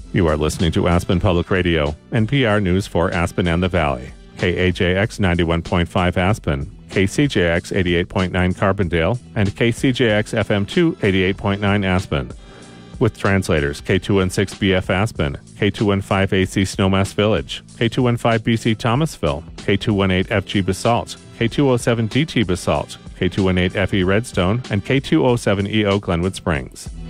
You are listening to Aspen Public Radio, NPR News for Aspen and the Valley. KAJX 91.5 Aspen, KCJX 88.9 Carbondale, and KCJX FM2 88.9 Aspen. With translators K216BF Aspen, K215AC Snowmass Village, K215BC Thomasville, K218FG Basalt, K207DT Basalt, K218FE Redstone, and K207EO Glenwood Springs.